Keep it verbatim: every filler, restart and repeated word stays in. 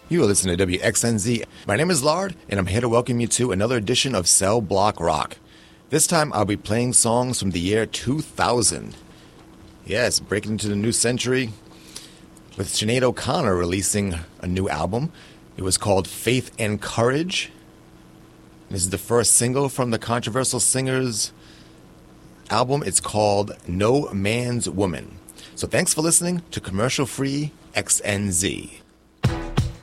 You are listening to W X N Z. My name is Lard, and I'm here to welcome you to another edition of Cell Block Rock. This time, I'll be playing songs from the year two thousand. Yes, breaking into the new century with Sinead O'Connor releasing a new album. It was called Faith and Courage. This is the first single from the Controversial Singers album. It's called No Man's Woman. So thanks for listening to Commercial Free X N Z.